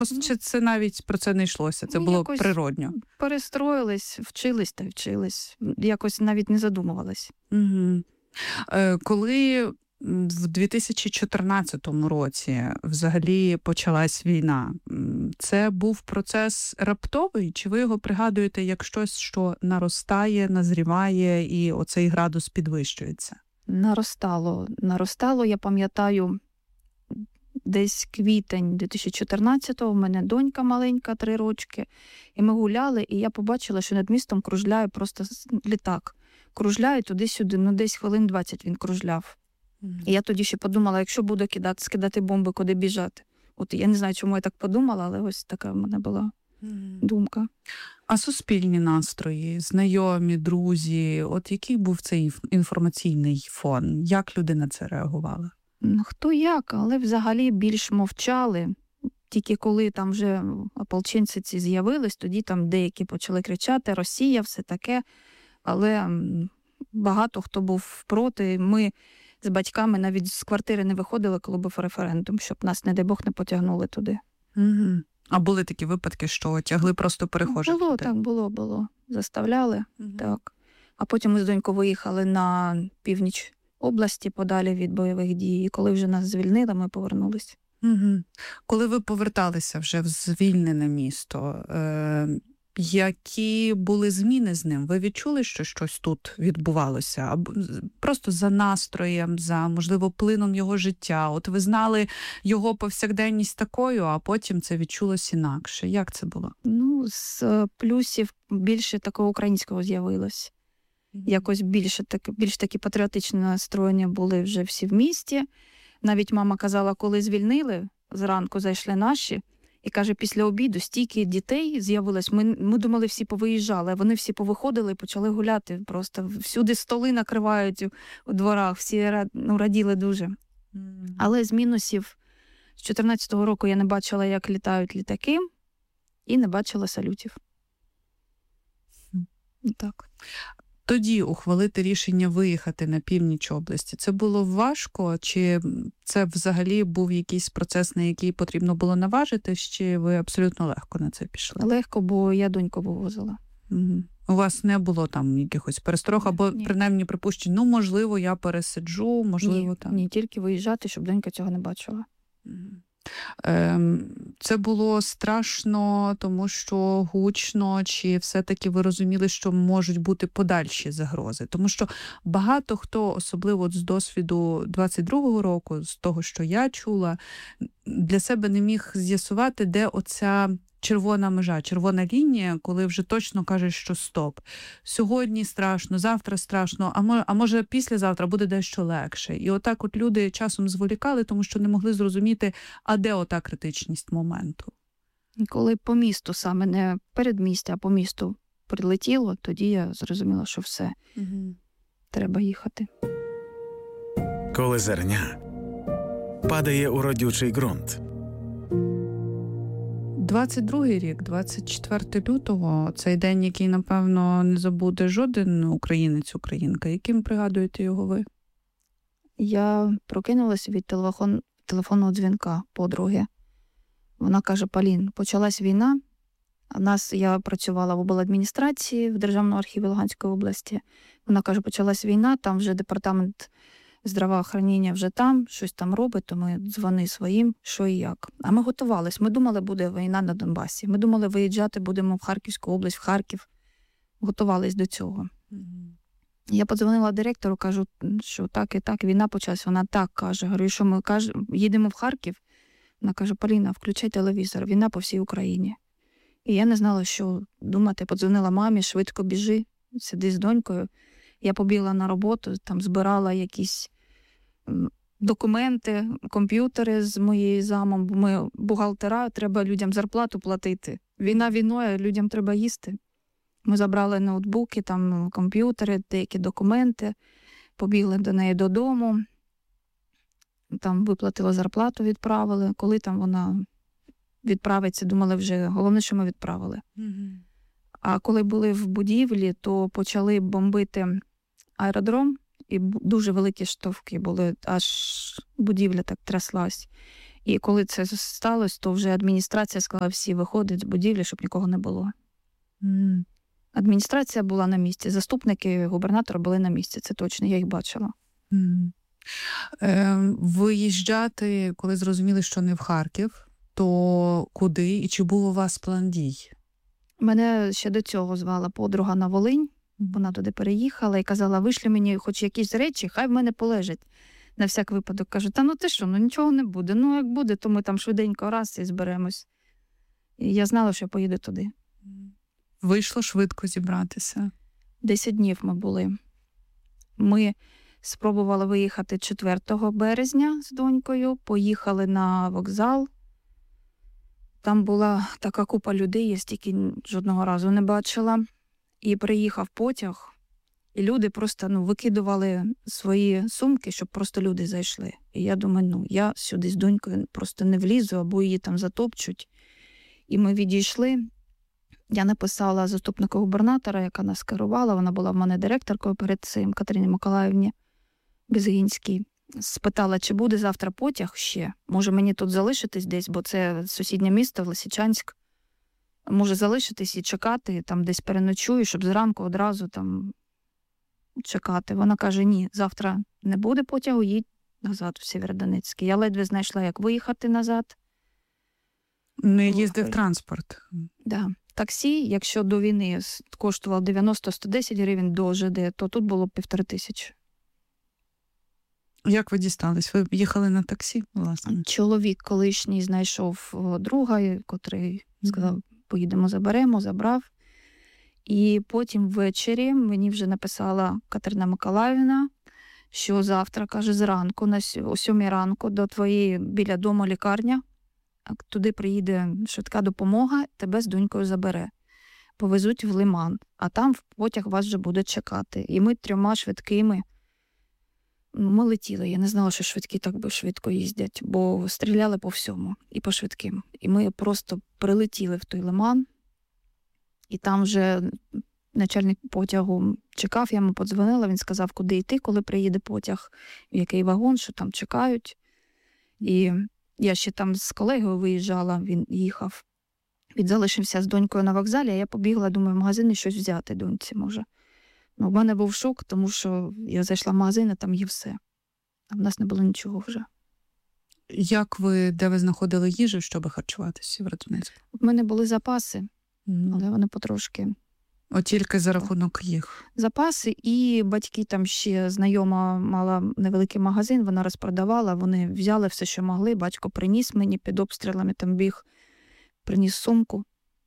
Чи це навіть про це не йшлося? Це було природньо? Перестроїлись, вчились та вчились. Якось навіть не задумувались. Угу. Коли в 2014 році взагалі почалась війна, це був процес раптовий? Чи ви його пригадуєте як щось, що наростає, назріває і оцей градус підвищується? Наростало, я пам'ятаю, десь квітень 2014-го, в мене донька маленька, 3 рочки, і ми гуляли, і я побачила, що над містом кружляє просто літак. Кружляє туди-сюди, десь хвилин 20 він кружляв. І я тоді ще подумала, якщо буду скидати бомби, куди біжати. От я не знаю, чому я так подумала, але ось така в мене була думка. А суспільні настрої, знайомі, друзі, от який був цей інформаційний фон? Як люди на це реагували? Хто як, але взагалі більш мовчали. Тільки коли там вже ополченці ці з'явились, тоді там деякі почали кричати «Росія», все таке. Але багато хто був проти. Ми з батьками навіть з квартири не виходили, коли був референдум, щоб нас, не дай Бог, не потягнули туди. Угу. А були такі випадки, що тягли просто перехожих? Було. Заставляли, так. А потім ми з донькою виїхали на північ області, подалі від бойових дій. І коли вже нас звільнили, ми повернулись. Угу. Коли ви поверталися вже в звільнене місто, які були зміни з ним? Ви відчули, що щось тут відбувалося? Або просто за настроєм, за, можливо, плином його життя? От ви знали його повсякденність такою, а потім це відчулось інакше. Як це було? З плюсів більше такого українського з'явилось. Якось більш такі патріотичні настроєння були вже всі в місті. Навіть мама казала, коли звільнили, зранку зайшли наші, і каже, після обіду стільки дітей з'явилось. Ми думали, всі повиїжджали, а вони всі повиходили і почали гуляти. Просто всюди столи накривають у дворах, всі раділи дуже. Але з мінусів з 14-го року я не бачила, як літають літаки, і не бачила салютів. Так. Тоді ухвалити рішення виїхати на північ області, це було важко? Чи це взагалі був якийсь процес, на який потрібно було наважитись, чи ви абсолютно легко на це пішли? Легко, бо я доньку вивозила. Угу. У вас не було там якихось пересторог, або принаймні припущень, можливо, я пересиджу, можливо, там? Ні, тільки виїжджати, щоб донька цього не бачила. Угу. Це було страшно, тому що гучно, чи все-таки ви розуміли, що можуть бути подальші загрози? Тому що багато хто, особливо з досвіду 22-го року, з того, що я чула, для себе не міг з'ясувати, де оця червона межа, червона лінія, коли вже точно кажеш, що стоп. Сьогодні страшно, завтра страшно, а може післязавтра буде дещо легше. І отак от люди часом зволікали, тому що не могли зрозуміти, а де ота критичність моменту. Коли по місту, саме не передмістя, а по місту прилетіло, тоді я зрозуміла, що все, треба їхати. Коли зерня падає у родючий ґрунт. 22-й рік, 24 лютого, цей день, який, напевно, не забуде жоден українець, українка. Яким пригадуєте його ви? Я прокинулася від телефонного дзвінка подруги. Вона каже, Полін, почалась війна. Я працювала в обладміністрації в Державному архіві Луганської області. Вона каже, почалась війна, там вже департамент здравоохранення вже там, щось там робить, то ми дзвони своїм, що і як. А ми готувались, ми думали, буде війна на Донбасі. Ми думали, виїжджати будемо в Харківську область, в Харків. Готувались до цього. Я подзвонила директору, кажу, що так і так, війна почалась. Вона так каже. Говорю, що ми їдемо в Харків. Вона каже, Поліна, включай телевізор, війна по всій Україні. І я не знала, що думати. Подзвонила мамі, швидко біжи, сиди з донькою. Я побігла на роботу, там збирала якісь документи, комп'ютери з моєю замом, бо ми бухгалтера, треба людям зарплату платити. Війна війною, людям треба їсти. Ми забрали ноутбуки, там комп'ютери, деякі документи, побігли до неї додому, там виплатили зарплату, відправили. Коли там вона відправиться, думали вже, головне, що ми відправили. А коли були в будівлі, то почали бомбити аеродром, і дуже великі штовхи були, аж будівля так тряслась. І коли це сталося, то вже адміністрація сказала всі виходять з будівлі, щоб нікого не було. Адміністрація була на місці, заступники губернатора були на місці, це точно, я їх бачила. Виїжджати, коли зрозуміли, що не в Харків, то куди і чи був у вас план дій? Мене ще до цього звала подруга на Волинь, вона туди переїхала і казала, вишлі мені хоч якісь речі, хай в мене полежать. На всяк випадок кажу, та ну ти що, ну нічого не буде. Ну як буде, то ми там швиденько раз і зберемось. І я знала, що я поїду туди. Вийшло швидко зібратися? 10 днів ми були. Ми спробували виїхати 4 березня з донькою, поїхали на вокзал. Там була така купа людей, я стільки жодного разу не бачила. І приїхав потяг, і люди просто викидували свої сумки, щоб просто люди зайшли. І я думаю, я сюди з донькою просто не влізу, або її там затопчуть. І ми відійшли. Я написала заступнику губернатора, яка нас керувала, вона була в мене директоркою перед цим, Катерині Миколаївні Безгінській. Спитала, чи буде завтра потяг ще. Може мені тут залишитись десь, бо це сусіднє місто, Лисичанськ. Може залишитись і чекати, там десь переночую, щоб зранку одразу там чекати. Вона каже, ні, завтра не буде потягу, їдь назад в Сєвєродонецьк. Я ледве знайшла, як виїхати назад. Не їздив транспорт? Да. Таксі, якщо до війни коштувало 90-110 гривень до ЖД, то тут було 1500. Як ви дістались? Ви їхали на таксі, власне? Чоловік колишній знайшов друга, котрий сказав, поїдемо, заберемо, забрав. І потім ввечері мені вже написала Катерина Миколаївна, що завтра, каже, зранку, о 7 ранку до твоєї біля дому лікарня, туди приїде швидка допомога, тебе з донькою забере. Повезуть в Лиман, а там в потяг вас вже буде чекати. І ми 3 швидкими, ми летіли. Я не знала, що швидкі так швидко їздять, бо стріляли по всьому і по швидким. І ми просто прилетіли в той Лиман, і там вже начальник потягу чекав, я йому подзвонила, він сказав, куди йти, коли приїде потяг, в який вагон, що там чекають. І я ще там з колегою виїжджала, він їхав. Він залишився з донькою на вокзалі, а я побігла, думаю, в магазин і щось взяти доньці, може. В мене був шок, тому що я зайшла в магазин, а там є все. А в нас не було нічого вже. Де ви знаходили їжу, щоб харчуватися в Сєвєродонецьку? У мене були запаси, але вони потрошки. От тільки за рахунок їх? Запаси, і батьки там ще знайома мала невеликий магазин, вона розпродавала, вони взяли все, що могли, батько приніс мені під обстрілами, там біг, приніс сумку.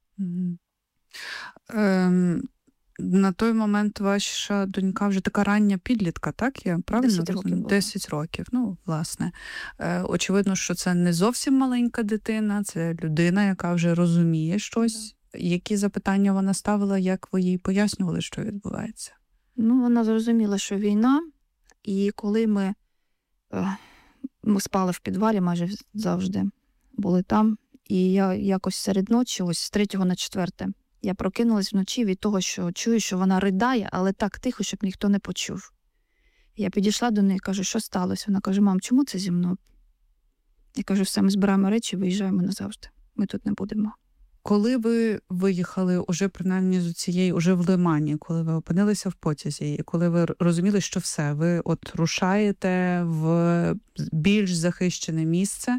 На той момент ваша донька вже така рання підлітка, так? Я правильно 10 років було. 10 років, власне. Очевидно, що це не зовсім маленька дитина, це людина, яка вже розуміє щось. Які запитання вона ставила, як ви їй пояснювали, що відбувається? Вона зрозуміла, що війна, і коли ми спали в підвалі, майже завжди були там, і я якось серед ночі, ось з 3 на 4, я прокинулась вночі від того, що чую, що вона ридає, але так тихо, щоб ніхто не почув. Я підійшла до неї, кажу, що сталося? Вона каже, мам, чому це зі мною? Я кажу, все, ми збираємо речі, виїжджаємо назавжди. Ми тут не будемо. Коли ви виїхали уже принаймні з цієї, уже в Лимані, коли ви опинилися в потязі, і коли ви розуміли, що все, ви от рушаєте в більш захищене місце,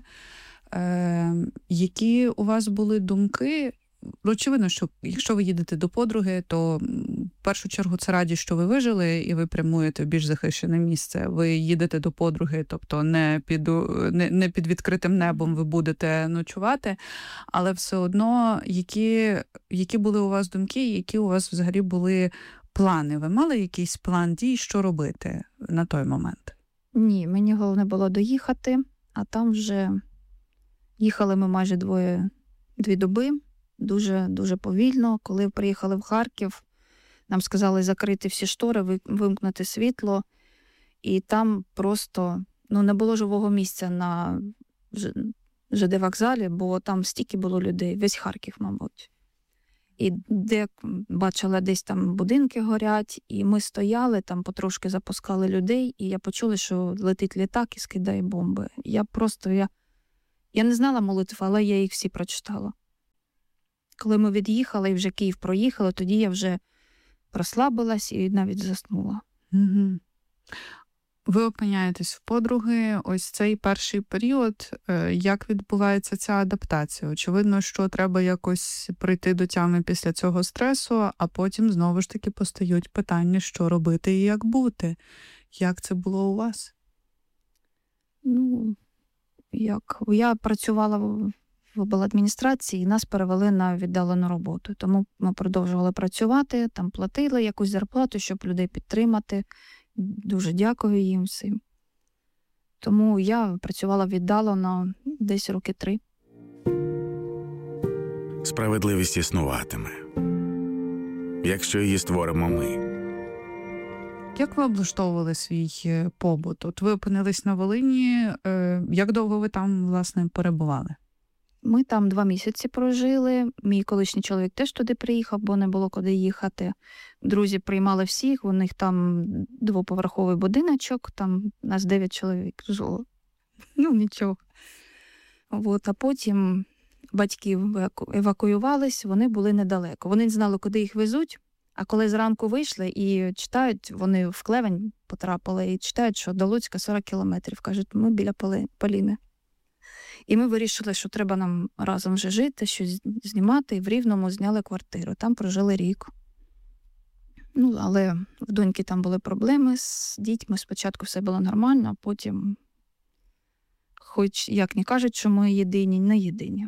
які у вас були думки? Очевидно, що якщо ви їдете до подруги, то в першу чергу це радість, що ви вижили, і ви прямуєте в більш захищене місце. Ви їдете до подруги, тобто не під відкритим небом ви будете ночувати, але все одно, які були у вас думки, які у вас взагалі були плани? Ви мали якийсь план дій, що робити на той момент? Ні, мені головне було доїхати, а там вже їхали ми майже 2 доби. Дуже повільно. Коли приїхали в Харків, нам сказали закрити всі штори, вимкнути світло. І там просто не було живого місця на ЖД-вокзалі, бо там стільки було людей, весь Харків, мабуть. І де бачила, десь там будинки горять, і ми стояли, там потрошки запускали людей, і я почула, що летить літак і скидає бомби. Я не знала молитв, але я їх всі прочитала. Коли ми від'їхали і вже Київ проїхали, тоді я вже розслабилась і навіть заснула. Угу. Ви опиняєтесь в подруги. Ось цей перший період. Як відбувається ця адаптація? Очевидно, що треба якось прийти до тями після цього стресу, а потім знову ж таки постають питання, що робити і як бути. Як це було у вас? Ну, я працювала в обладміністрації, і нас перевели на віддалену роботу. Тому ми продовжували працювати, там платили якусь зарплату, щоб людей підтримати. Дуже дякую їм всім. Тому я працювала віддалено десь 3 роки. Справедливість існуватиме, якщо її створимо ми. Як ви облаштовували свій побут? От ви опинились на Волині. Як довго ви там, власне, перебували? Ми там 2 місяці прожили. Мій колишній чоловік теж туди приїхав, бо не було куди їхати. Друзі приймали всіх, у них там 2-поверховий будиночок, там нас 9 чоловік жило. Ну, нічого. А потім батьки евакуювались, вони були недалеко. Вони не знали, куди їх везуть, а коли зранку вийшли і читають, вони в Клевень потрапили і читають, що до Луцька 40 кілометрів. Кажуть, ми біля Поліни. І ми вирішили, що треба нам разом вже жити, щось знімати, і в Рівному зняли квартиру. Там прожили рік. Але в доньки там були проблеми з дітьми. Спочатку все було нормально, а потім, хоч як не кажуть, що ми єдині, не єдині.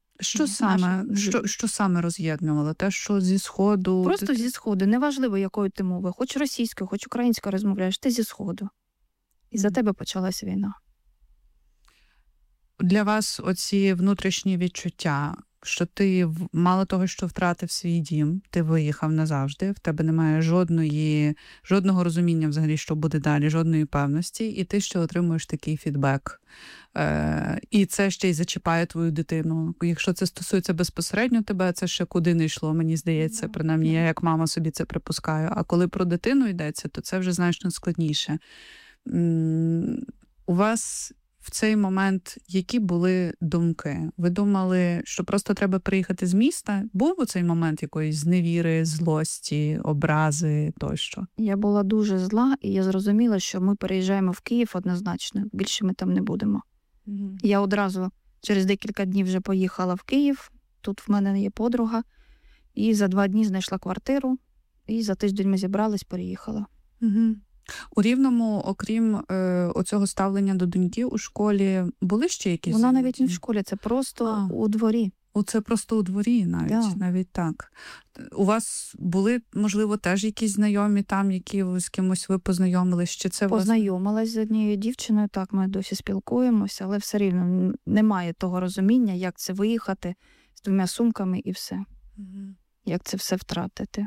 Що саме роз'єднувало? Те, що зі Сходу? Просто зі Сходу. Неважливо, якою ти мовою. Хоч російською, хоч українською розмовляєш, ти зі Сходу. І за тебе почалась війна. Для вас оці внутрішні відчуття, що ти мало того, що втратив свій дім, ти виїхав назавжди, в тебе немає жодного розуміння взагалі, що буде далі, жодної певності, і ти ще отримуєш такий фідбек. І це ще й зачіпає твою дитину. Якщо це стосується безпосередньо тебе, це ще куди не йшло, мені здається, принаймні я як мама собі це припускаю. А коли про дитину йдеться, то це вже значно складніше. У вас в цей момент які були думки? Ви думали, що просто треба приїхати з міста? Був у цей момент якоїсь зневіри, злості, образи тощо? Я була дуже зла, і я зрозуміла, що ми переїжджаємо в Київ однозначно. Більше ми там не будемо. Угу. Я одразу через декілька днів вже поїхала в Київ. Тут в мене є подруга. І за 2 дні знайшла квартиру. І за тиждень ми зібрались, переїхала. Угу. У Рівному, окрім оцього ставлення до доньки у школі, були ще якісь? Вона навіть не в школі, це просто у дворі. Це просто у дворі навіть так. У вас були, можливо, теж якісь знайомі там, які з кимось ви познайомились? Чи це Познайомилась з однією дівчиною, так, ми досі спілкуємося, але все рівно немає того розуміння, як це виїхати з 2 сумками і все. Як це все втратити.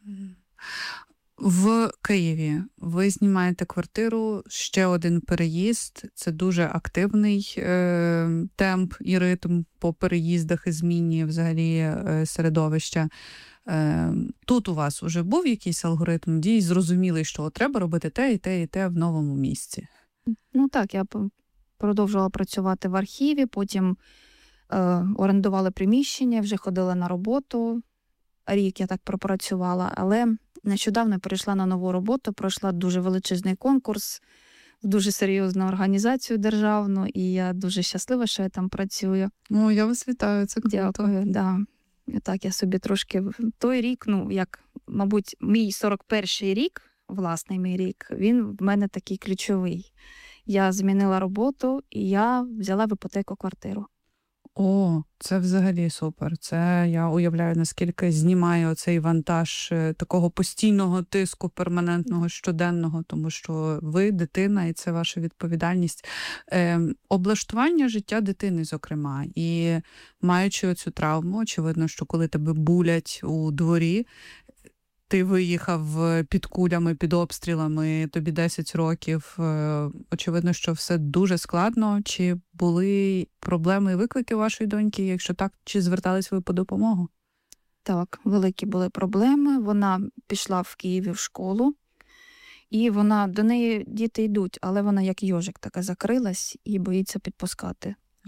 В Києві ви знімаєте квартиру, ще один переїзд. Це дуже активний темп і ритм по переїздах і зміні взагалі середовища. Тут у вас уже був якийсь алгоритм дій, зрозумілий, що треба робити те і те, і те в новому місці? Так, я продовжувала працювати в архіві, потім орендувала приміщення, вже ходила на роботу. Рік я так пропрацювала, але нещодавно перейшла на нову роботу, пройшла дуже величезний конкурс, в дуже серйозну організацію державну, і я дуже щаслива, що я там працюю. Я вас вітаю, це круто. Дякую, да. Так, я собі трошки той рік, мабуть, мій 41-й рік, власний мій рік, він в мене такий ключовий. Я змінила роботу, і я взяла в іпотеку квартиру. Це взагалі супер. Це я уявляю, наскільки знімає оцей вантаж такого постійного тиску, перманентного, щоденного, тому що ви дитина, і це ваша відповідальність. Облаштування життя дитини, зокрема, і маючи оцю травму, очевидно, що коли тебе булять у дворі, ти виїхав під кулями, під обстрілами, тобі 10 років. Очевидно, що все дуже складно. Чи були проблеми і виклики вашої доньки? Якщо так, чи звертались ви по допомогу? Так, великі були проблеми. Вона пішла в Києві в школу, і до неї діти йдуть, але вона як йожик така закрилась і боїться підпускати.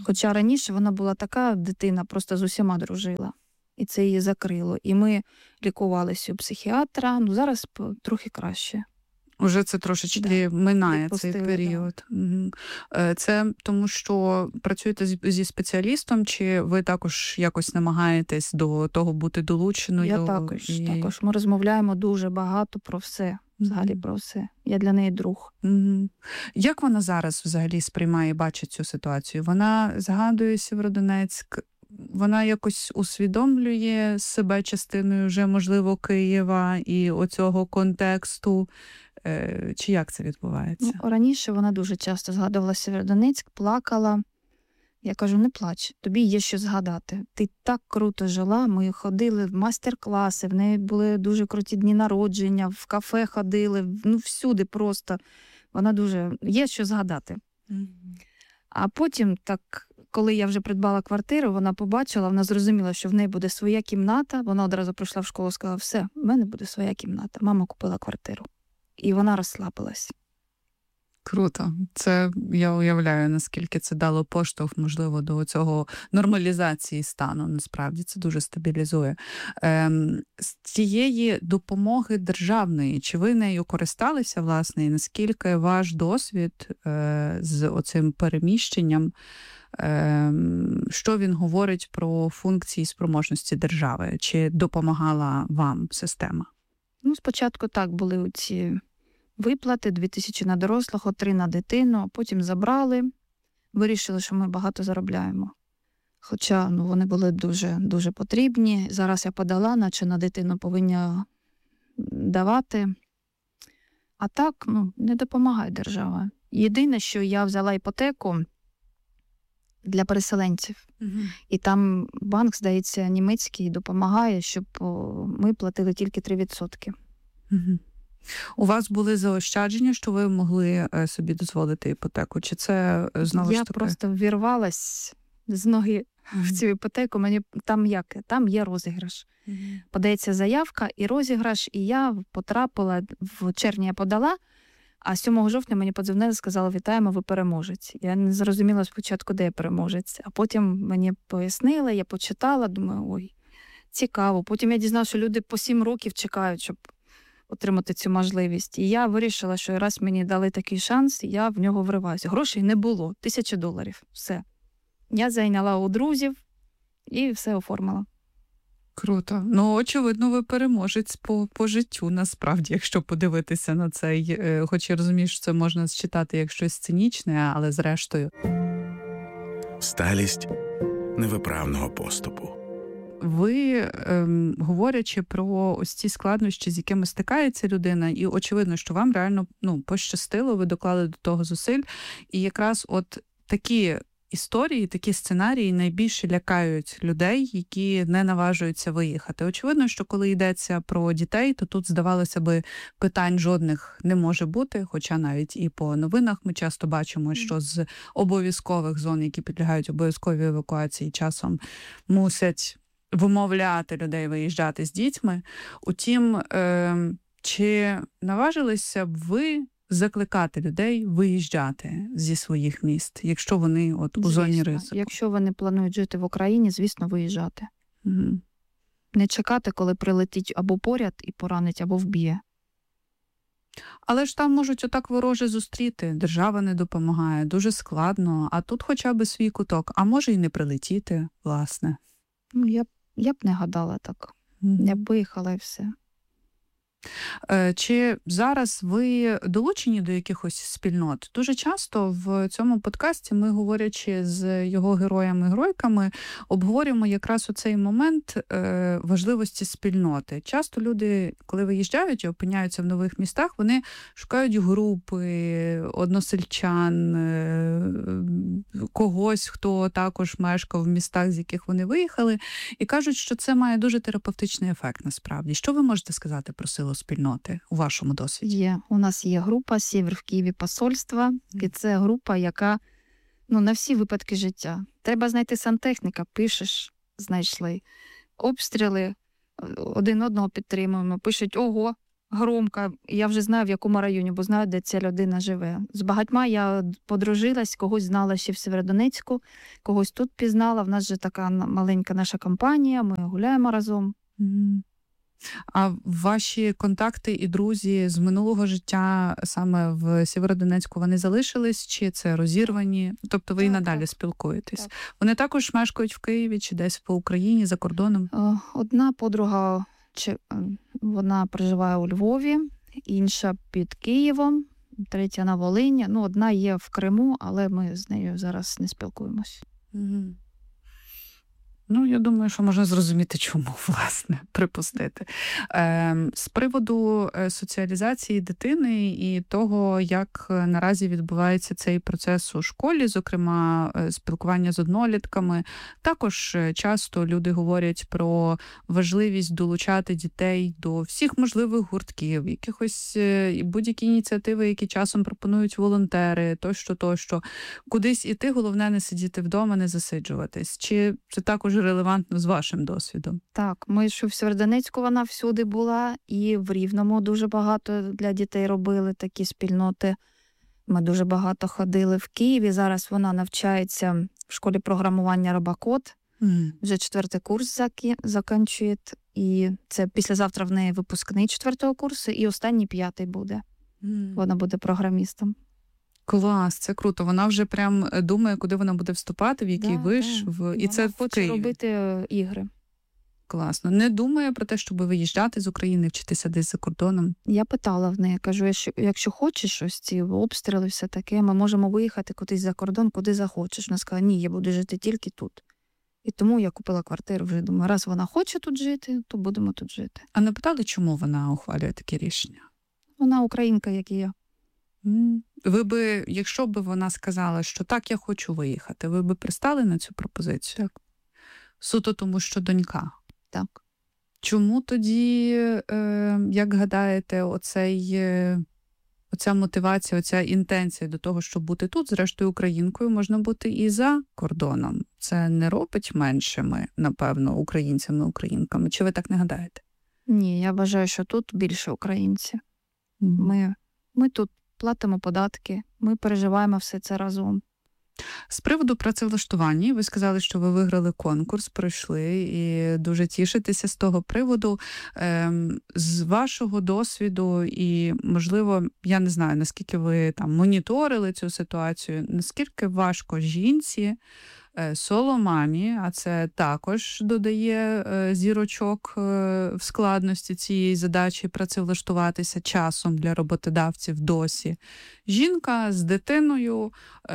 Хоча раніше вона була така дитина, просто з усіма дружила. І це її закрило. І ми лікувалися у психіатра, зараз трохи краще. Уже це трошечки минає цей період. Да. Це тому, що працюєте зі спеціалістом, чи ви також якось намагаєтесь до того бути долученою? Я також. Ми розмовляємо дуже багато про все. Взагалі про все. Я для неї друг. Як вона зараз взагалі сприймає і бачить цю ситуацію? Вона згадує Сєвєродонецьк, вона якось усвідомлює себе частиною вже, можливо, Києва і оцього контексту? Чи як це відбувається? Раніше вона дуже часто згадувала Сєвєродонецьк, плакала. Я кажу, не плач, тобі є що згадати. Ти так круто жила, ми ходили в майстер-класи, в неї були дуже круті дні народження, в кафе ходили, всюди просто. Вона дуже, є що згадати. А потім, коли я вже придбала квартиру, вона побачила, вона зрозуміла, що в неї буде своя кімната. Вона одразу прийшла в школу і сказала, все, в мене буде своя кімната. Мама купила квартиру. І вона розслабилась. Круто. Це я уявляю, наскільки це дало поштовх, можливо, до цього нормалізації стану. Насправді це дуже стабілізує. З тієї допомоги державної, чи ви нею користалися, власне, і наскільки ваш досвід з оцим переміщенням, що він говорить про функції і спроможності держави? Чи допомагала вам система? Спочатку так були ці виплати, 2000 на дорослого, 3 на дитину, потім забрали, вирішили, що ми багато заробляємо. Хоча вони були дуже, дуже потрібні. Зараз я подала, наче на дитину повинні давати. А так, не допомагає держава. Єдине, що я взяла іпотеку для переселенців. І там банк, здається, німецький допомагає, щоб ми платили тільки 3%. У вас були заощадження, що ви могли собі дозволити іпотеку? Чи це знову ж таки? Я просто ввірвалась з ноги в цю іпотеку. Мені там є розіграш. Подається заявка і розіграш, і я потрапила, в червні я подала, а 7 жовтня мені подзвонили, сказали, вітаємо, ви переможець. Я не зрозуміла спочатку, де я переможець, а потім мені пояснили, я почитала, думаю, ой, цікаво. Потім я дізналася, що люди по 7 років чекають, щоб отримати цю можливість. І я вирішила, що раз мені дали такий шанс, я в нього вриваюся. Грошей не було, $1000. Все. Я зайняла у друзів і все оформила. Круто. Очевидно, ви переможець по життю, насправді, якщо подивитися на цей, хоч я розумію, що це можна считати як щось цинічне, але зрештою. Сталість невиправного поступу. Ви, говорячи про ось ці складнощі, з якими стикається людина, і очевидно, що вам реально пощастило, ви доклали до того зусиль, і якраз от такі історії, такі сценарії найбільше лякають людей, які не наважуються виїхати. Очевидно, що коли йдеться про дітей, то тут, здавалося би, питань жодних не може бути, хоча навіть і по новинах ми часто бачимо, що з обов'язкових зон, які підлягають обов'язковій евакуації, часом мусять вимовляти людей виїжджати з дітьми. Утім, чи наважилися б ви закликати людей виїжджати зі своїх міст, якщо вони у зоні ризику? Якщо вони планують жити в Україні, звісно, виїжджати. Не чекати, коли прилетить або поряд і поранить, або вб'є. Але ж там можуть отак вороже зустріти, держава не допомагає, дуже складно, а тут хоча б свій куток, а може й не прилетіти, власне. Я б не гадала так. Я б виїхала і все. Чи зараз ви долучені до якихось спільнот? Дуже часто в цьому подкасті ми, говорячи з його героями-геройками, обговорюємо якраз оцей момент важливості спільноти. Часто люди, коли виїжджають і опиняються в нових містах, вони шукають групи, односельчан, когось, хто також мешкав в містах, з яких вони виїхали, і кажуть, що це має дуже терапевтичний ефект насправді. Що ви можете сказати про силу спільноти у вашому досвіді? У нас є група «Сєвєр в Києві посольства», і це група, яка на всі випадки життя. Треба знайти сантехніка, пишеш, знайшли. Обстріли, один одного підтримуємо, пишуть, ого, громко. Я вже знаю, в якому районі, бо знаю, де ця людина живе. З багатьма я подружилась, когось знала ще в Сєвєродонецьку, когось тут пізнала. В нас же така маленька наша компанія, ми гуляємо разом. А ваші контакти і друзі з минулого життя саме в Сєвєродонецьку, вони залишились, чи це розірвані? Тобто ви і надалі спілкуєтесь? Так. Вони також мешкають в Києві чи десь по Україні, за кордоном? Одна подруга, вона проживає у Львові, інша під Києвом, третя на Волині. Одна є в Криму, але ми з нею зараз не спілкуємось. Я думаю, що можна зрозуміти, чому, власне, припустити. З приводу соціалізації дитини і того, як наразі відбувається цей процес у школі, зокрема, спілкування з однолітками, також часто люди говорять про важливість долучати дітей до всіх можливих гуртків, якихось будь-які ініціативи, які часом пропонують волонтери, тощо. Кудись іти, головне не сидіти вдома, не засиджуватись. Чи це також релевантно з вашим досвідом? Так, ми що в Сєвєродонецьку вона всюди була, і в Рівному дуже багато для дітей робили такі спільноти. Ми дуже багато ходили в Києві. Зараз вона навчається в школі програмування «Робокод». Вже 4-й курс закінчує. І це післязавтра в неї випускний 4-го курсу, і останній 5-й буде. Вона буде програмістом. Клас, це круто. Вона вже прям думає, куди вона буде вступати, в який виш. І вона це в хоче Києві. робити ігри. Класно. Не думає про те, щоб виїжджати з України, вчитися десь за кордоном? Я питала в неї, кажу, якщо хочеш ось ці обстріли, все таке, ми можемо виїхати кудись за кордон, куди захочеш. Вона сказала, ні, я буду жити тільки тут. І тому я купила квартиру вже. Думаю, раз вона хоче тут жити, то будемо тут жити. А не питали, чому вона ухвалює таке рішення? Вона українка, як і я. Ви би, якщо б вона сказала, що так, я хочу виїхати, ви би пристали на цю пропозицію? Так. Суто тому, що донька? Так. Чому тоді, як гадаєте, оця мотивація, оця інтенція до того, щоб бути тут, зрештою українкою, можна бути і за кордоном? Це не робить меншими, напевно, українцями, українками? Чи ви так не гадаєте? Ні, я вважаю, що тут більше українці. Ми тут платимо податки, ми переживаємо все це разом. З приводу працевлаштування, ви сказали, що ви виграли конкурс, пройшли і дуже тішитеся з того приводу. З вашого досвіду і, можливо, я не знаю, наскільки ви там моніторили цю ситуацію, наскільки важко жінці, соломамі, а це також додає зірочок в складності цієї задачі працевлаштуватися часом для роботодавців досі. Жінка з дитиною,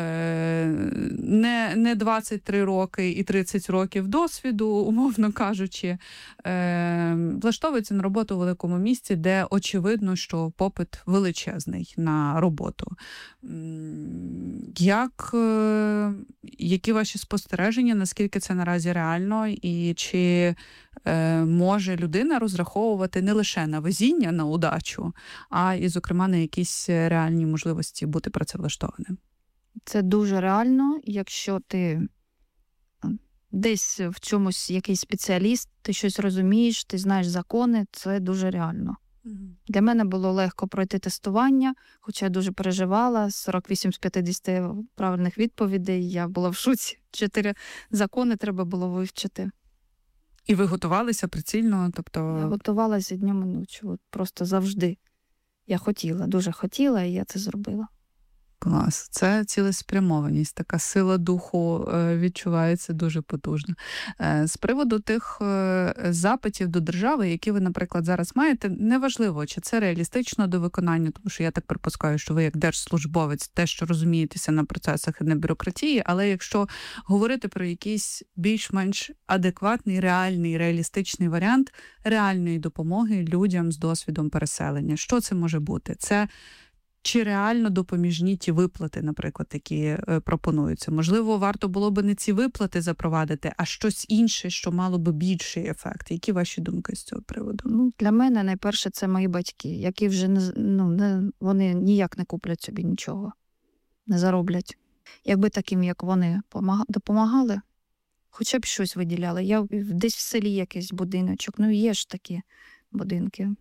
не 23 роки і 30 років досвіду, умовно кажучи, влаштовується на роботу у великому місті, де очевидно, що попит величезний на роботу. Які ваші спостереження, наскільки це наразі реально, і чи може людина розраховувати не лише на везіння, на удачу, а і, зокрема, на якісь реальні можливості бути працевлаштованим? Це дуже реально, якщо ти десь в чомусь якийсь спеціаліст, ти щось розумієш, ти знаєш закони, це дуже реально. Для мене було легко пройти тестування, хоча я дуже переживала. 48 з 50 правильних відповідей, я була в шоці. 4 закони треба було вивчити. І ви готувалися прицільно? Тобто... Я готувалася днем і ночі, просто завжди. Я хотіла, дуже хотіла, і я це зробила. Клас. Це цілеспрямованість, така сила духу відчувається дуже потужно. З приводу тих запитів до держави, які ви, наприклад, зараз маєте, неважливо, чи це реалістично до виконання, тому що я так припускаю, що ви як держслужбовець те, що розумієтеся на процесах і на бюрократії, але якщо говорити про якийсь більш-менш адекватний, реальний, реалістичний варіант реальної допомоги людям з досвідом переселення, що це може бути? Це чи реально допоміжні ті виплати, наприклад, які пропонуються? Можливо, варто було би не ці виплати запровадити, а щось інше, що мало би більший ефект. Які ваші думки з цього приводу? Для мене найперше це мої батьки, які вже вони ніяк не куплять собі нічого, не зароблять. Якби таким, як вони, допомагали, хоча б щось виділяли. Я десь в селі якийсь будиночок, є ж такі будинки.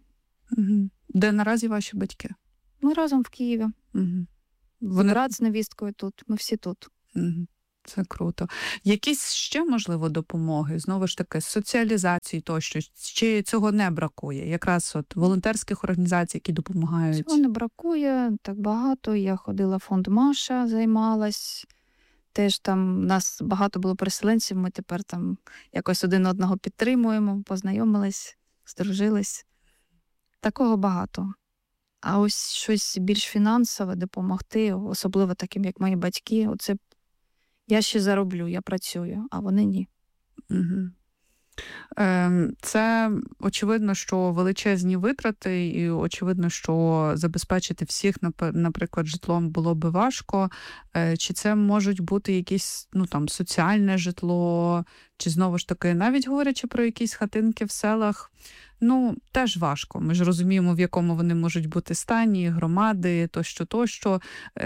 Угу. Де наразі ваші батьки? Ми разом в Києві. Угу. Брат з невісткою тут, ми всі тут. Угу. Це круто. Якісь ще, можливо, допомоги? Знову ж таки, соціалізації тощо? Чи цього не бракує? Якраз от волонтерських організацій, які допомагають? Цього не бракує, так багато. Я ходила в фонд Маша, займалась. Теж там у нас багато було переселенців, ми тепер там якось один одного підтримуємо, познайомились, здружились. Такого багато. А ось щось більш фінансове допомогти, особливо таким, як мої батьки, оце я ще зароблю, я працюю, а вони ні. Угу. Це очевидно, що величезні витрати, і очевидно, що забезпечити всіх, наприклад, житлом було би важко. Чи це можуть бути якісь, соціальне житло, чи знову ж таки, навіть говорячи про якісь хатинки в селах, теж важко. Ми ж розуміємо, в якому вони можуть бути стані, громади, тощо.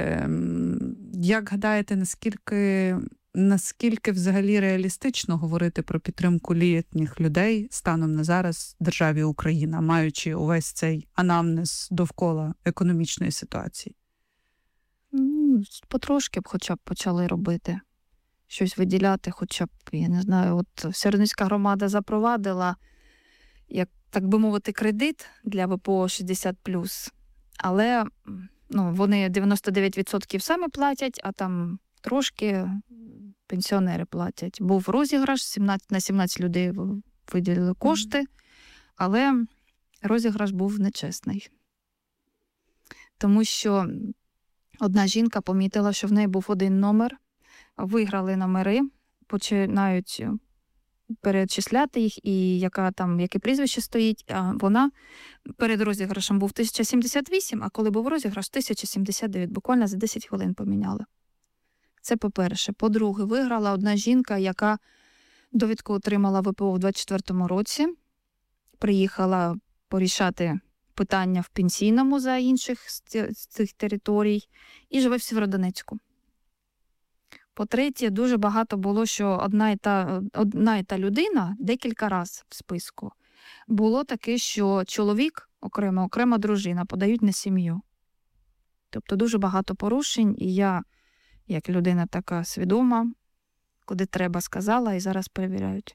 Як гадаєте, наскільки взагалі реалістично говорити про підтримку літніх людей станом на зараз в державі Україна, маючи увесь цей анамнез довкола економічної ситуації? Потрошки б хоча б почали робити. Щось виділяти хоча б, я не знаю, от Сєвєродонецька громада запровадила, як так би мовити, кредит для ВПО 60+, але вони 99% самі платять, а там трошки пенсіонери платять. Був розіграш, на 17 людей виділили кошти, але розіграш був нечесний. Тому що одна жінка помітила, що в неї був один номер, виграли номери, починають перечисляти їх, і яке прізвище стоїть, а вона перед розіграшем був 1078, а коли був розіграш 1079, буквально за 10 хвилин поміняли. Це по-перше. По-друге, виграла одна жінка, яка довідку отримала ВПО в 24-му році, приїхала порішати питання в пенсійному за інших з цих територій і живе в Сєвєродонецьку. По-третє, дуже багато було, що одна і та людина декілька разів в списку. Було таке, що чоловік окрема дружина подають на сім'ю. Тобто дуже багато порушень, і я, як людина така свідома, куди треба сказала, і зараз перевіряють.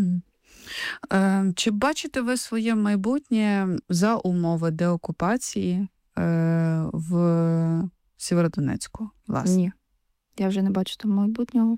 Чи бачите ви своє майбутнє за умови деокупації в Сєвєродонецьку, власне? Ні. Я вже не бачу там майбутнього.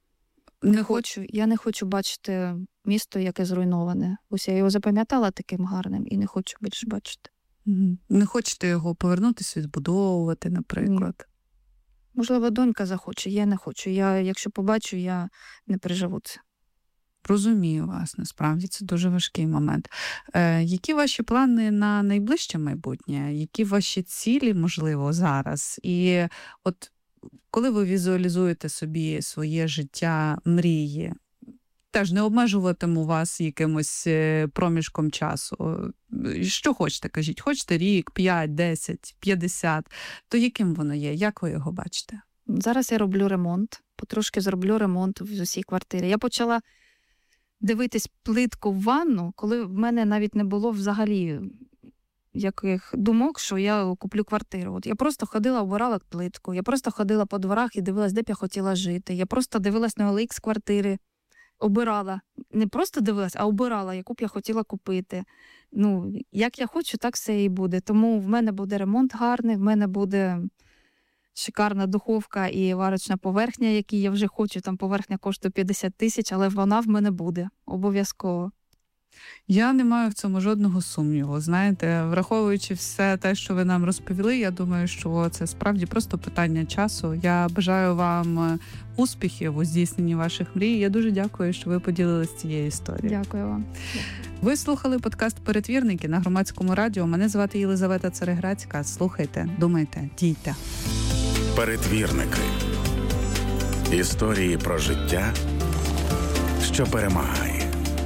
Я не хочу бачити місто, яке зруйноване. Ось я його запам'ятала таким гарним і не хочу більше бачити. Не хочете його повернутися, відбудовувати, наприклад? Ні. Можливо, донька захоче, я не хочу. Якщо побачу, я не переживу це. Розумію вас, насправді, це дуже важкий момент. Які ваші плани на найближче майбутнє? Які ваші цілі, можливо, зараз? І от коли ви візуалізуєте собі своє життя, мрії, теж не обмежуватиму вас якимось проміжком часу. Що хочете, кажіть? Хочете рік, 5, 10, 50? То яким воно є? Як ви його бачите? Зараз я роблю ремонт. Потрошки зроблю ремонт в усій квартирі. Я почала дивитись плитку в ванну, коли в мене навіть не було взагалі яких думок, що я куплю квартиру. От я просто ходила, обирала плитку, я просто ходила по дворах і дивилась, де б я хотіла жити. Я просто дивилась на OLX квартири, обирала. Не просто дивилась, а обирала, яку б я хотіла купити. Як я хочу, так все і буде. Тому в мене буде ремонт гарний, в мене буде шикарна духовка і варочна поверхня, які я вже хочу. Там поверхня коштує 50 тисяч, але вона в мене буде. Обов'язково. Я не маю в цьому жодного сумніву. Знаєте, враховуючи все те, що ви нам розповіли, я думаю, що це справді просто питання часу. Я бажаю вам успіхів у здійсненні ваших мрій. Я дуже дякую, що ви поділилися цією історією. Дякую вам. Ви слухали подкаст «Перетвірники» на Громадському радіо. Мене звати Єлизавета Цареградська. Слухайте, думайте, дійте. Перетвірники. Історії про життя, що перемагає.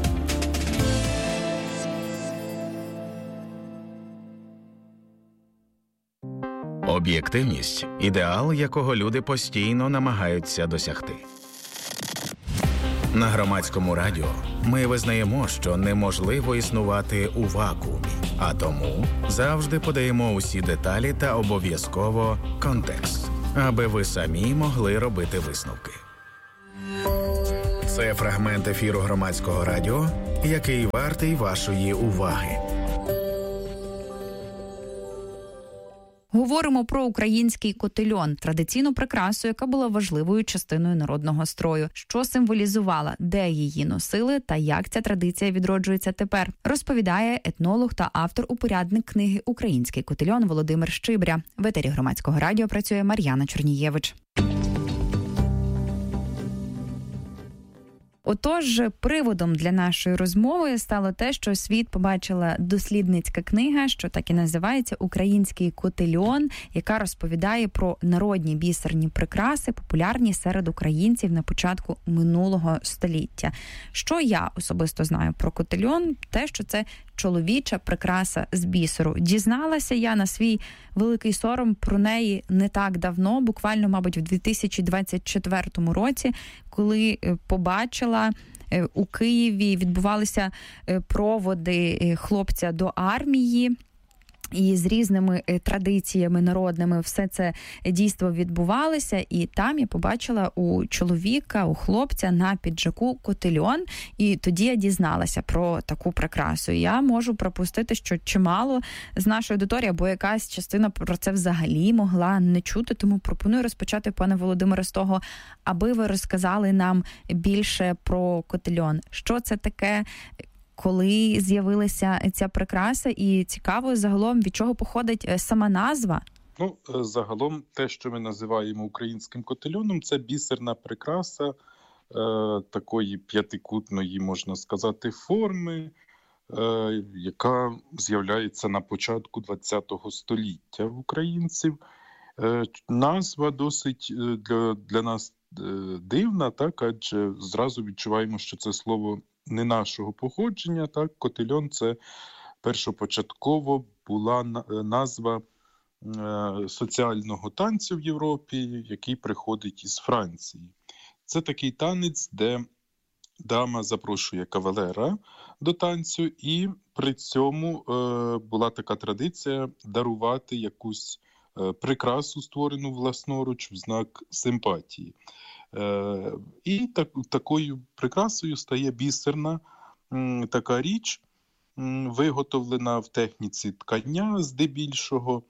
Об'єктивність – ідеал, якого люди постійно намагаються досягти. На Громадському радіо ми визнаємо, що неможливо існувати у вакуумі, а тому завжди подаємо усі деталі та обов'язково контекст, аби ви самі могли робити висновки. Це фрагмент ефіру Громадського радіо, який вартий вашої уваги. Говоримо про український котельон – традиційну прикрасу, яка була важливою частиною народного строю. Що символізувала, де її носили та як ця традиція відроджується тепер, розповідає етнолог та автор-упорядник книги «Український котельон» Володимир Щибря. В етері Громадського радіо працює Мар'яна Чорнієвич. Отож, приводом для нашої розмови стало те, що світ побачила дослідницька книга, що так і називається «Український котельон», яка розповідає про народні бісерні прикраси, популярні серед українців на початку минулого століття. Що я особисто знаю про котельон? Те, що це чоловіча прикраса з бісеру. Дізналася я на свій великий сором про неї не так давно, буквально, мабуть, в 2024 році, коли побачила у Києві, відбувалися проводи хлопця до армії. І з різними традиціями народними все це дійство відбувалося. І там я побачила у чоловіка, у хлопця на піджаку котельон. І тоді я дізналася про таку прикрасу. Я можу пропустити, що чимало з нашої аудиторії, або якась частина про це взагалі могла не чути. Тому пропоную розпочати, пане Володимире, з того, аби ви розказали нам більше про котельон. Що це таке? Коли з'явилася ця прикраса, і цікаво загалом, від чого походить сама назва? Загалом те, що ми називаємо українським котельоном, це бісерна прикраса такої п'ятикутної, можна сказати, форми, яка з'являється на початку ХХ століття в українців. Назва досить для нас дивна, так, адже зразу відчуваємо, що це слово не нашого походження, так, котельон – це першопочатково була назва соціального танцю в Європі, який приходить із Франції. Це такий танець, де дама запрошує кавалера до танцю, і при цьому була така традиція дарувати якусь прикрасу, створену власноруч, в знак симпатії. І такою прикрасою стає бісерна така річ, виготовлена в техніці ткання здебільшого.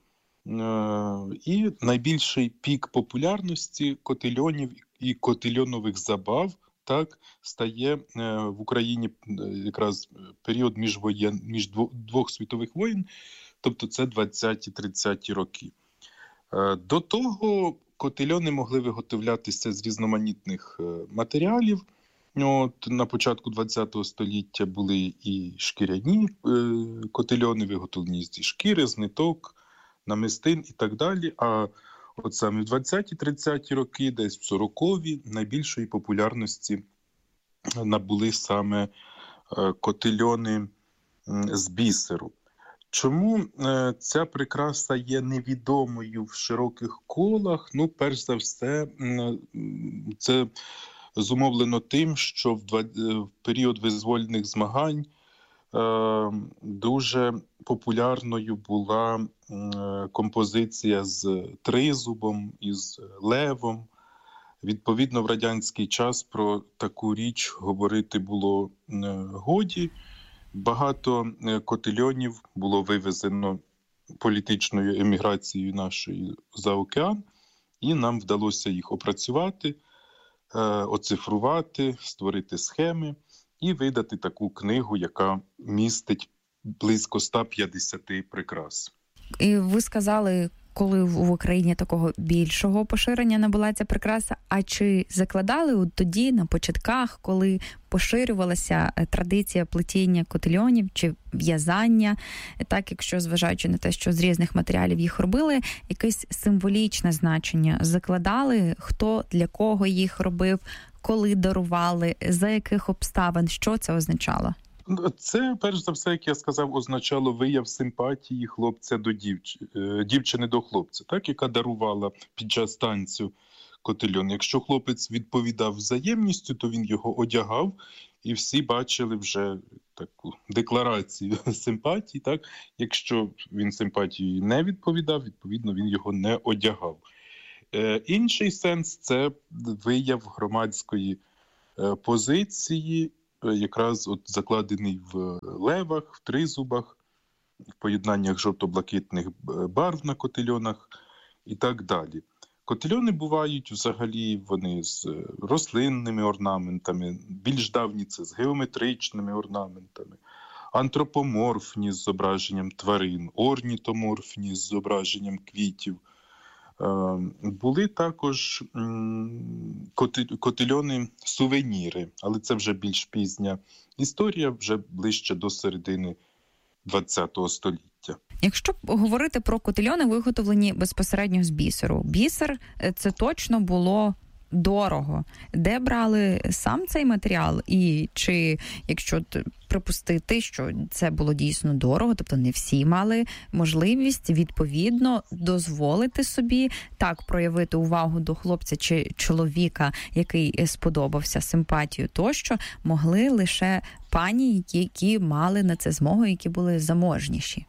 І найбільший пік популярності котельонів і котельонових забав так стає в Україні якраз період між двох світових воєн, тобто це 20-30 роки. До того котельони могли виготовлятися з різноманітних матеріалів. На початку ХХ століття були і шкіряні котельони, виготовлені зі шкіри, з ниток, намистин і так далі. А от саме в 20-30 роки, десь в 40-ві, найбільшої популярності набули саме котельони з бісеру. Чому ця прикраса є невідомою в широких колах? Перш за все, це зумовлено тим, що в період визвольних змагань дуже популярною була композиція з тризубом і з левом. Відповідно, в радянський час про таку річ говорити було годі. Багато котельонів було вивезено політичною еміграцією нашої за океан, і нам вдалося їх опрацювати, оцифрувати, створити схеми і видати таку книгу, яка містить близько 150 прикрас. І ви сказали, коли в Україні такого більшого поширення набула ця прикраса, а чи закладали тоді, на початках, коли поширювалася традиція плетіння котельонів чи в'язання, так, якщо зважаючи на те, що з різних матеріалів їх робили, якесь символічне значення закладали, хто для кого їх робив, коли дарували, за яких обставин, що це означало? Це, перш за все, як я сказав, означало вияв симпатії хлопця до дівчини до хлопця, так, яка дарувала під час танцю котельон. Якщо хлопець відповідав взаємністю, то він його одягав, і всі бачили вже таку декларацію симпатії. Так? Якщо він симпатією не відповідав, відповідно, він його не одягав. Інший сенс – це вияв громадської позиції, якраз от закладений в левах, в тризубах, в поєднаннях жовто-блакитних барв на котельонах і так далі. Котельони бувають взагалі, вони з рослинними орнаментами, більш давні це з геометричними орнаментами, антропоморфні з зображенням тварин, орнітоморфні з зображенням квітів. Були також котельони-сувеніри, але це вже більш пізня історія, вже ближче до середини ХХ століття. Якщо говорити про котельони, виготовлені безпосередньо з бісеру. Бісер – це точно було дорого. Де брали сам цей матеріал? І чи, якщо припустити, що це було дійсно дорого, тобто не всі мали можливість, відповідно, дозволити собі так проявити увагу до хлопця чи чоловіка, який сподобався, симпатію тощо, могли лише пані, які мали на це змогу, які були заможніші?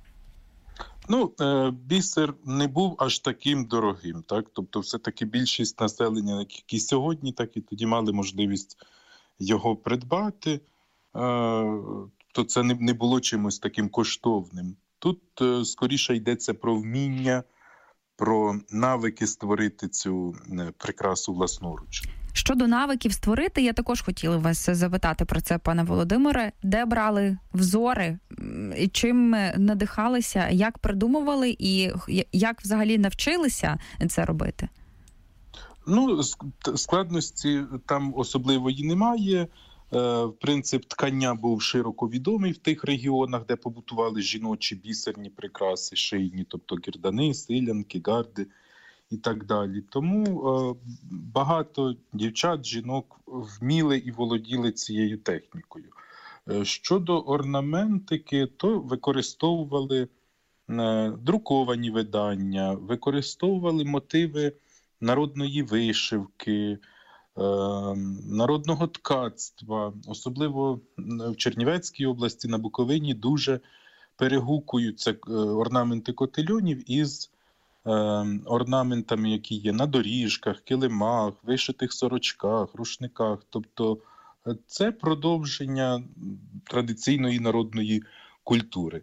Бісер не був аж таким дорогим, так? Тобто все-таки більшість населення, як і сьогодні, так і тоді мали можливість його придбати, то це не було чимось таким коштовним. Тут скоріше йдеться про вміння, про навики створити цю прикрасу власноруч. Щодо навиків створити, я також хотіла вас запитати про це, пане Володимире. Де брали взори, чим надихалися, як придумували і як взагалі навчилися це робити? Складності там особливої немає. Принцип ткання був широко відомий в тих регіонах, де побутували жіночі бісерні прикраси, шийні, тобто гердани, силянки, гарди і так далі. Тому багато дівчат, жінок вміли і володіли цією технікою. Щодо орнаментики, то використовували друковані видання, використовували мотиви народної вишивки, народного ткацтва. Особливо в Чернівецькій області, на Буковині дуже перегукуються орнаменти котельонів із орнаментами, які є на доріжках, килимах, вишитих сорочках, рушниках. Тобто це продовження традиційної народної культури.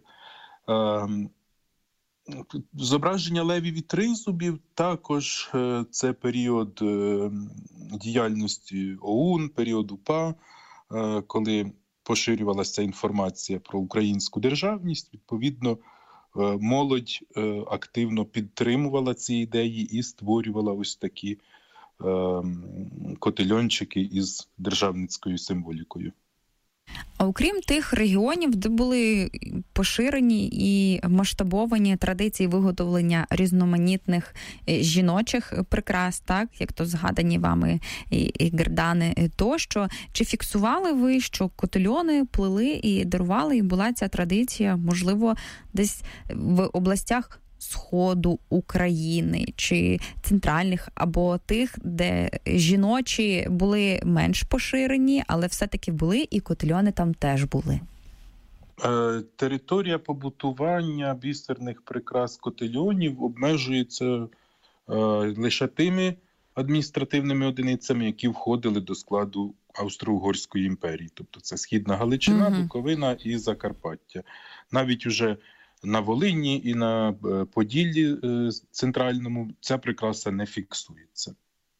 Зображення левів і тризубів також це період діяльності ОУН, період УПА, коли поширювалася інформація про українську державність. Відповідно, молодь активно підтримувала ці ідеї і створювала ось такі котельончики із державницькою символікою. А окрім тих регіонів, де були поширені і масштабовані традиції виготовлення різноманітних жіночих прикрас, так, як то згадані вами і гердани тощо, чи фіксували ви, що котельони плели і дарували, і була ця традиція, можливо, десь в областях Сходу України чи центральних, або тих, де жіночі були менш поширені, але все-таки були, і котельони там теж були? Територія побутування бісерних прикрас котельонів обмежується лише тими адміністративними одиницями, які входили до складу Австро-Угорської імперії. Тобто це Східна Галичина, Буковина і Закарпаття. Навіть уже на Волині і на Поділлі центральному ця прикраса не фіксується.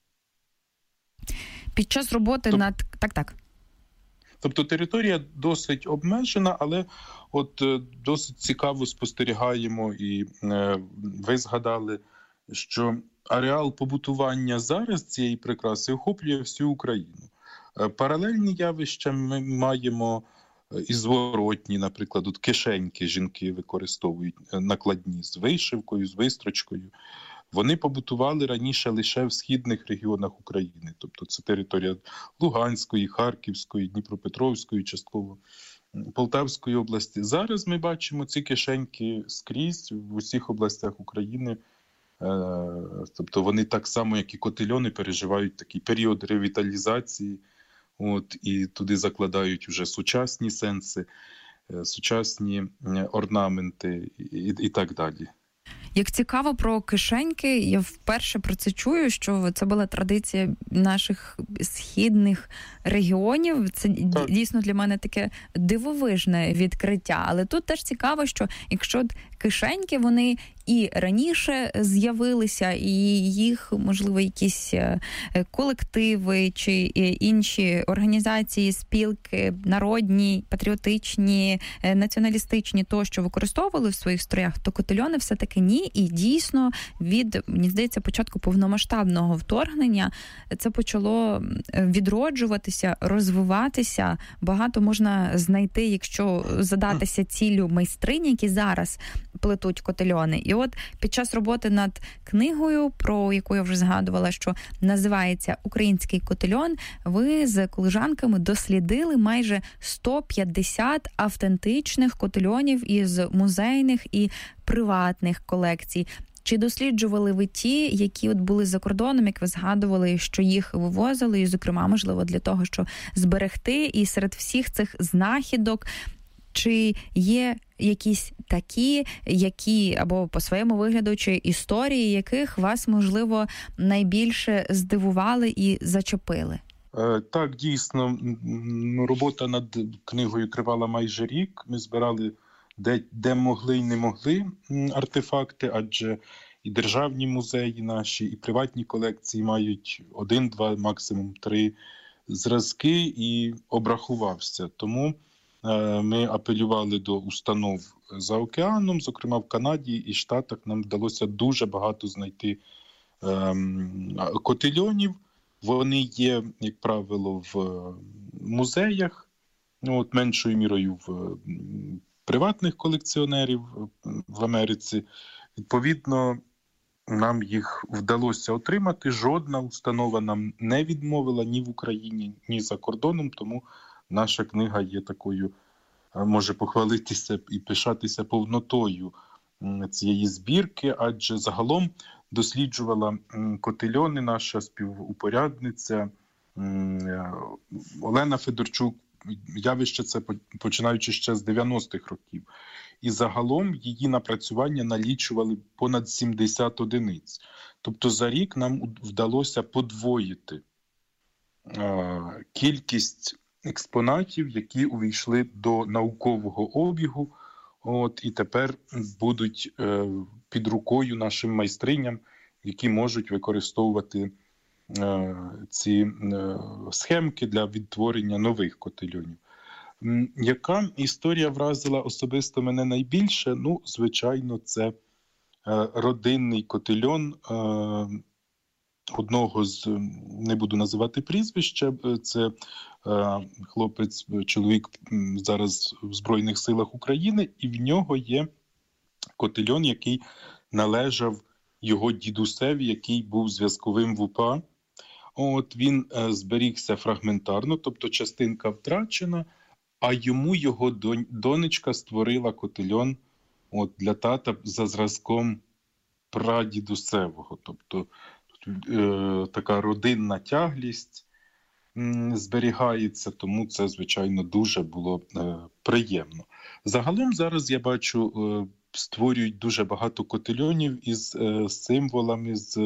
Під час роботи над... Так. Тобто територія досить обмежена, але от досить цікаво спостерігаємо, і ви згадали, що ареал побутування зараз цієї прикраси охоплює всю Україну. Паралельні явища ми маємо і зворотні, наприклад, от кишеньки жінки використовують накладні з вишивкою, з вистрочкою. Вони побутували раніше лише в східних регіонах України. Тобто це територія Луганської, Харківської, Дніпропетровської, частково Полтавської області. Зараз ми бачимо ці кишеньки скрізь в усіх областях України Тобто вони так само, як і котельони, переживають такий період ревіталізації, і туди закладають вже сучасні сенси, сучасні орнаменти і так далі. Як цікаво про кишеньки, я вперше про це чую, що це була традиція наших східних регіонів. Це дійсно для мене таке дивовижне відкриття. Але тут теж цікаво, що якщо кишеньки, вони і раніше з'явилися, і їх, можливо, якісь колективи чи інші організації, спілки, народні, патріотичні, націоналістичні тощо використовували в своїх строях, то котельони все-таки ні. І дійсно від, мені здається, початку повномасштабного вторгнення це почало відроджуватися, розвиватися. Багато можна знайти, якщо задатися ціллю майстринь, які зараз плетуть котельони. І от під час роботи над книгою, про яку я вже згадувала, що називається «Український котельон», ви з колежанками дослідили майже 150 автентичних котельонів із музейних і приватних колекцій. Чи досліджували ви ті, які от були за кордоном, як ви згадували, що їх вивозили, і, зокрема, можливо, для того, щоб зберегти, і серед всіх цих знахідок чи є якісь такі, які або по своєму вигляду, чи історії, яких вас, можливо, найбільше здивували і зачепили? Так, дійсно, робота над книгою тривала майже рік. Ми збирали де могли і не могли артефакти, адже і державні музеї наші, і приватні колекції мають 1, 2, максимум 3 зразки, і обрахувався. Тому ми апелювали до установ за океаном, зокрема в Канаді і Штатах нам вдалося дуже багато знайти котельонів. Вони є, як правило, в музеях, меншою мірою в приватних колекціонерів в Америці. Відповідно, нам їх вдалося отримати. Жодна установа нам не відмовила ні в Україні, ні за кордоном, тому наша книга є такою, може похвалитися і пишатися повнотою цієї збірки, адже загалом досліджувала котельони наша співупорядниця Олена Федорчук. Явище це починаючи ще з 90-х років. І загалом її напрацювання налічували понад 70 одиниць. Тобто за рік нам вдалося подвоїти кількість експонатів, які увійшли до наукового обігу, і тепер будуть під рукою нашим майстриням, які можуть використовувати ці схемки для відтворення нових котельонів. Яка історія вразила особисто мене найбільше? Звичайно, це родинний котельон одного з, не буду називати прізвище, це хлопець, чоловік зараз в Збройних силах України, і в нього є котельон, який належав його дідусеві, який був зв'язковим в УПА. Він зберігся фрагментарно, тобто частинка втрачена, а йому його донечка створила котельон для тата за зразком прадідусевого. Тобто така родинна тяглість зберігається, з це, звичайно, дуже було приємно. Загалом зараз, я бачу, створюють дуже багато котельонів із символами, з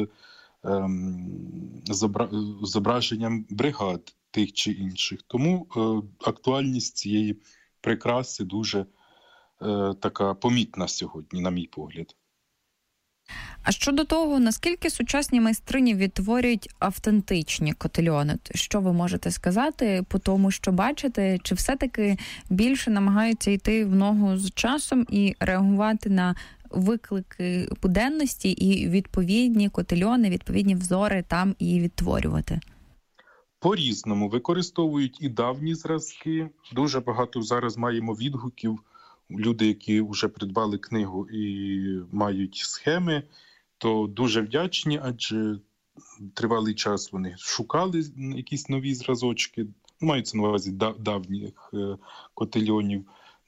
зображенням бригад тих чи інших. Тому актуальність цієї прикраси дуже така помітна сьогодні, на мій погляд. А щодо того, наскільки сучасні майстрині відтворюють автентичні котельони? Що ви можете сказати по тому, що бачите? Чи все-таки більше намагаються йти в ногу з часом і реагувати на виклики буденності і відповідні котельони, відповідні взори там і відтворювати? По-різному. Використовують і давні зразки. Дуже багато зараз маємо відгуків. Люди, які вже придбали книгу і мають схеми, то дуже вдячні, адже тривалий час вони шукали якісь нові зразочки, маються на увазі давніх котельонів.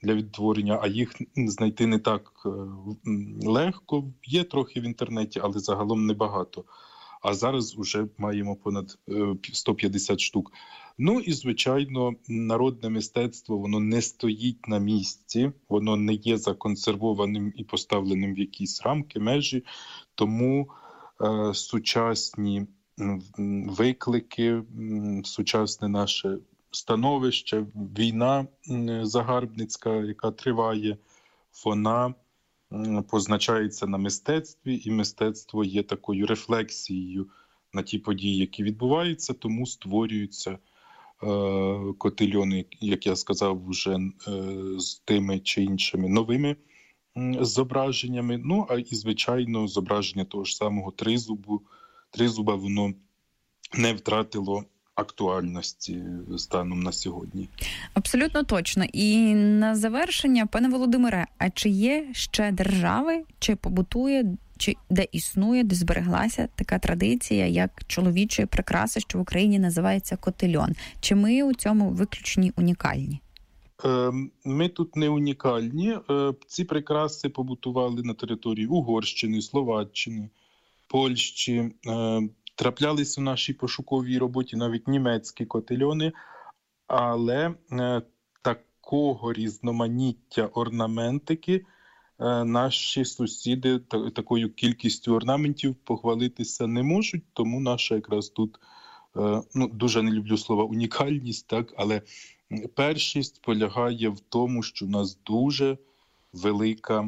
для відтворення, а їх знайти не так легко. Є трохи в інтернеті, але загалом небагато. А зараз вже маємо понад 150 штук. Ну і, звичайно, народне мистецтво, воно не стоїть на місці, воно не є законсервованим і поставленим в якісь рамки, межі, тому сучасні виклики, сучасне наше становище, війна загарбницька, яка триває, вона позначається на мистецтві, і мистецтво є такою рефлексією на ті події, які відбуваються, тому створюються котельйони, як я сказав, вже з тими чи іншими новими зображеннями. Ну, а і, звичайно, зображення того ж самого тризуба, воно не втратило актуальності станом на сьогодні. Абсолютно точно. І на завершення, пане Володимире, а чи є ще держави, чи побутує, чи де існує, де збереглася така традиція, як чоловічої прикраси, що в Україні називається котельйон? Чи ми у цьому виключні унікальні? Ми тут не унікальні. Ці прикраси побутували на території Угорщини, Словаччини, Польщі. Траплялись у нашій пошуковій роботі навіть німецькі котельйони, але такого різноманіття орнаментики наші сусіди такою кількістю орнаментів похвалитися не можуть, тому наша якраз тут, дуже не люблю слова унікальність, так, але першість полягає в тому, що в нас дуже велика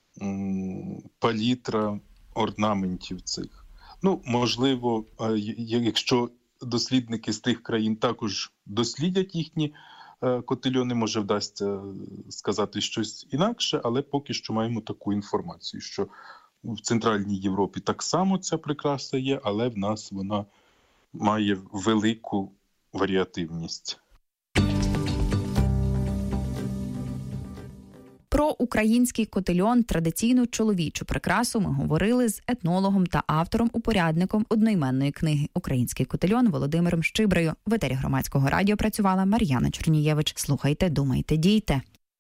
палітра орнаментів цих. Можливо, якщо дослідники з тих країн також дослідять їхні котельйони, може вдасться сказати щось інакше, але поки що маємо таку інформацію, що в Центральній Європі так само ця прикраса є, але в нас вона має велику варіативність. Про український котельйон, традиційну чоловічу прикрасу, ми говорили з етнологом та автором-упорядником одноіменної книги «Український котельйон» Володимиром Щиброю. В етері Громадського радіо працювала Мар'яна Чернієвич. Слухайте, думайте, дійте.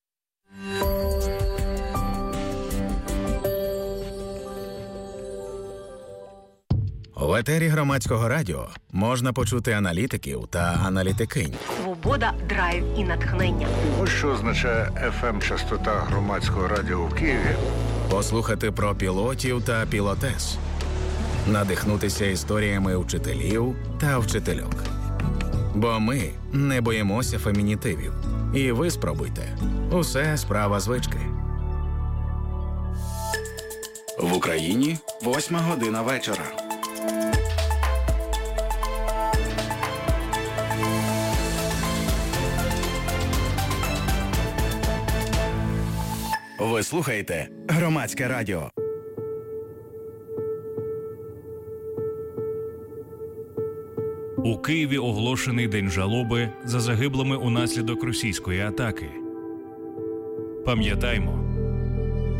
В етері Громадського радіо можна почути аналітиків та аналітикинь. Свобода, драйв і натхнення. Ось що означає FM-частота Громадського радіо в Києві. Послухати про пілотів та пілотес. Надихнутися історіями вчителів та вчительок. Бо ми не боїмося фемінітивів. І ви спробуйте. Усе справа звички. В Україні 8:00 вечора. Ви слухаєте Громадське радіо. У Києві оголошений день жалоби за загиблими унаслідок російської атаки. Пам'ятаймо,